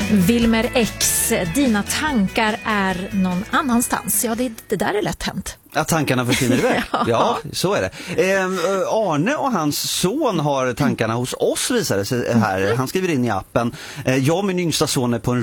Wilmer X, dina tankar är någon annanstans. Ja, det där är lätt hänt. Att tankarna försvinner iväg. Ja, så är det. Arne och hans son har tankarna hos oss, visar det sig här. Han skriver in i appen. Jag och min yngsta son är på en